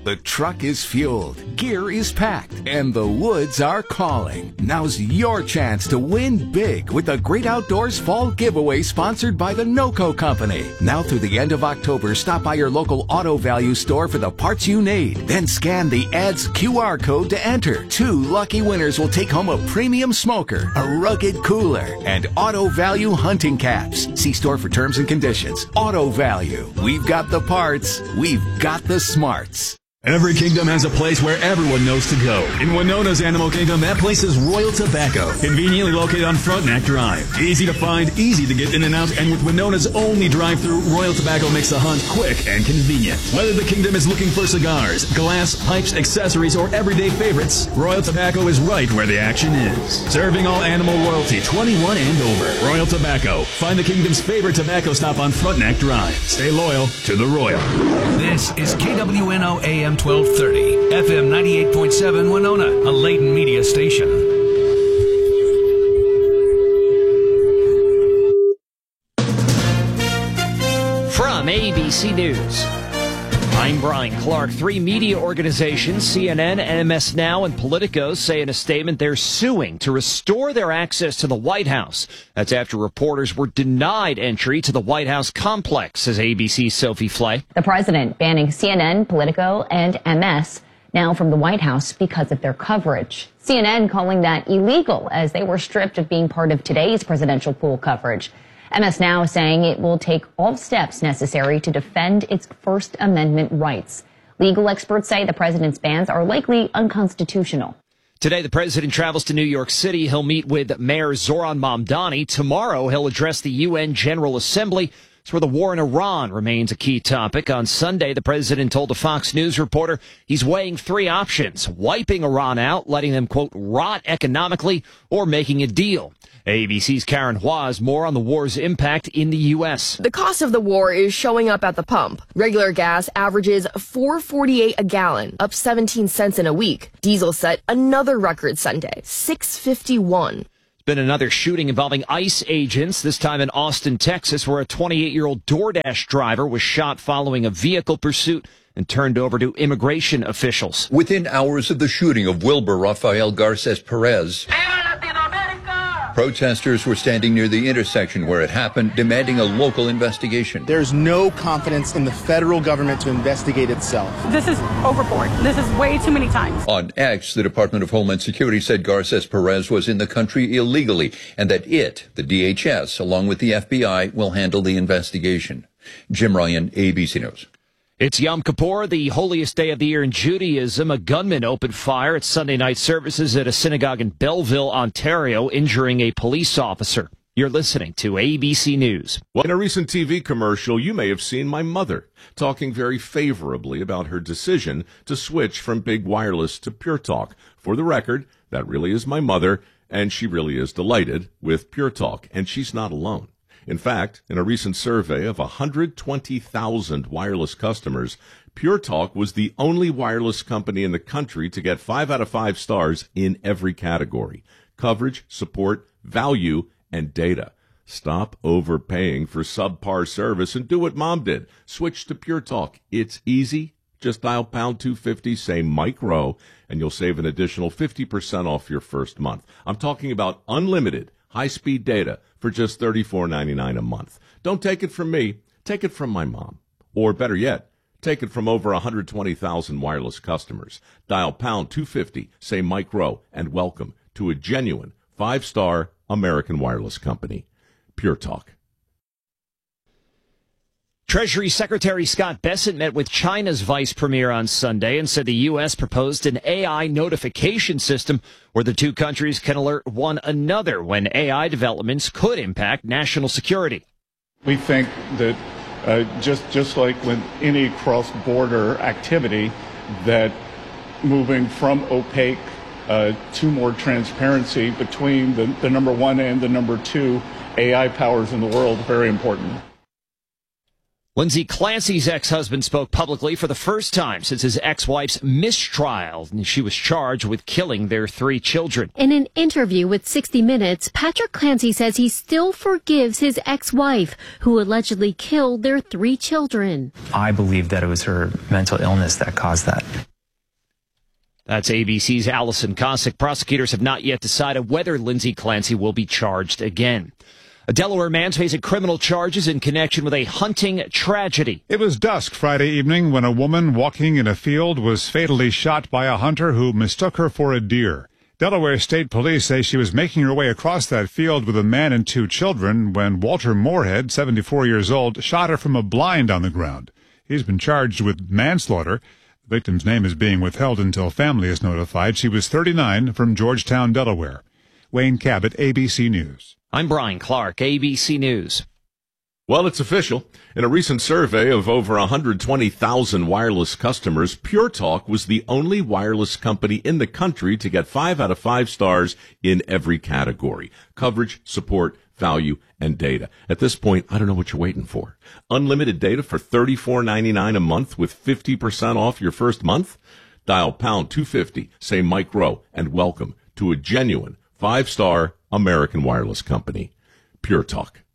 The truck is fueled, gear is packed, and the woods are calling. Now's your chance to win big with the Great Outdoors Fall Giveaway sponsored by the NOCO Company. Now through the end of October, stop by your local Auto Value store for the parts you need. Then scan the ad's QR code to enter. 2 lucky winners will take home a premium smoker, a rugged cooler, and Auto Value hunting caps. See store for terms and conditions. Auto Value. We've got the parts. We've got the smarts. Every kingdom has a place where everyone knows to go. In Winona's Animal Kingdom, that place is Royal Tobacco. Conveniently located on Frontenac Drive. Easy to find, easy to get in and out, and with Winona's only drive-thru, Royal Tobacco makes the hunt quick and convenient. Whether the kingdom is looking for cigars, glass, pipes, accessories, or everyday favorites, Royal Tobacco is right where the action is. Serving all animal royalty, 21 and over. Royal Tobacco. Find the kingdom's favorite tobacco stop on Frontenac Drive. Stay loyal to the Royal. This is KWNO AM 1230, FM 98.7 Winona, a Layton media station. From ABC News, I'm Brian Clark. 3 media organizations, CNN, MS Now, and Politico, say in a statement they're suing to restore their access to the White House. That's after reporters were denied entry to the White House complex, says ABC's Sophie Flay. The president banning CNN, Politico, and MS now from the White House because of their coverage. CNN calling that illegal as they were stripped of being part of today's presidential pool coverage. MS Now is saying it will take all steps necessary to defend its First Amendment rights. Legal experts say the president's bans are likely unconstitutional. Today, the president travels to New York City. He'll meet with Mayor Zoran Mamdani. Tomorrow, he'll address the UN General Assembly. It's where the war in Iran remains a key topic. On Sunday, the president told a Fox News reporter he's weighing 3 options: wiping Iran out, letting them, quote, rot economically, or making a deal. ABC's Karen Hua has more on the war's impact in the U.S. The cost of the war is showing up at the pump. Regular gas averages $4.48 a gallon, up 17 cents in a week. Diesel set another record Sunday, $6.51. Been another shooting involving ICE agents, this time in Austin, Texas, where a 28-year-old DoorDash driver was shot following a vehicle pursuit and turned over to immigration officials. Within hours of the shooting of Wilbur Rafael Garces Perez, protesters were standing near the intersection where it happened, demanding a local investigation. There's no confidence in the federal government to investigate itself. This is overboard. This is way too many times. On X, the Department of Homeland Security said Garces Perez was in the country illegally and that it, the DHS, along with the FBI, will handle the investigation. Jim Ryan, ABC News. It's Yom Kippur, the holiest day of the year in Judaism. A gunman opened fire at Sunday night services at a synagogue in Belleville, Ontario, injuring a police officer. You're listening to ABC News. Well, in a recent TV commercial, you may have seen my mother talking very favorably about her decision to switch from big wireless to Pure Talk. For the record, that really is my mother, and she really is delighted with Pure Talk, and she's not alone. In fact, in a recent survey of 120,000 wireless customers, Pure Talk was the only wireless company in the country to get 5 out of 5 stars in every category: coverage, support, value, and data. Stop overpaying for subpar service and do what Mom did. Switch to Pure Talk. It's easy. Just dial pound 250, say Mike Rowe, and you'll save an additional 50% off your first month. I'm talking about unlimited high-speed data for just $34.99 a month. Don't take it from me. Take it from my mom. Or better yet, take it from over 120,000 wireless customers. Dial pound 250, say Mike Rowe, and welcome to a genuine 5-star American wireless company. Pure Talk. Treasury Secretary Scott Bessent met with China's vice premier on Sunday and said the U.S. proposed an AI notification system where the two countries can alert one another when AI developments could impact national security. We think that just like with any cross-border activity, that moving from opaque to more transparency between the number 1 and the number 2 AI powers in the world is very important. Lindsay Clancy's ex-husband spoke publicly for the first time since his ex-wife's mistrial. She was charged with killing their 3 children. In an interview with 60 Minutes, Patrick Clancy says he still forgives his ex-wife, who allegedly killed their 3 children. I believe that it was her mental illness that caused that. That's ABC's Allison Cossack. Prosecutors have not yet decided whether Lindsay Clancy will be charged again. A Delaware man's facing criminal charges in connection with a hunting tragedy. It was dusk Friday evening when a woman walking in a field was fatally shot by a hunter who mistook her for a deer. Delaware State Police say she was making her way across that field with a man and 2 children when Walter Moorhead, 74 years old, shot her from a blind on the ground. He's been charged with manslaughter. The victim's name is being withheld until family is notified. She was 39, from Georgetown, Delaware. Wayne Cabot, ABC News. I'm Brian Clark, ABC News. Well, it's official. In a recent survey of over 120,000 wireless customers, Pure Talk was the only wireless company in the country to get 5 out of 5 stars in every category: coverage, support, value, and data. At this point, I don't know what you're waiting for. Unlimited data for $34.99 a month with 50% off your first month? Dial pound 250, say Mike Rowe, and welcome to a genuine 5-star American wireless company, Pure Talk.